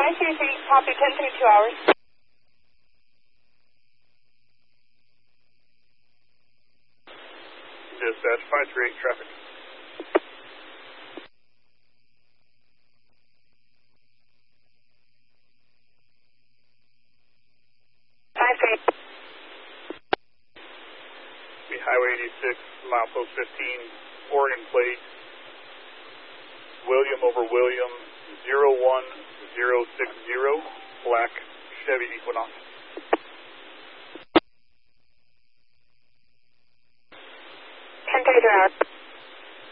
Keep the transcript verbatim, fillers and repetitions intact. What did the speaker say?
five three three, copy ten through two hours. Dispatch five three eight, traffic. five three eight. Be Highway eighty-six, milepost fifteen, Oregon plate, William over William, zero one zero six zero, black Chevy Equinox.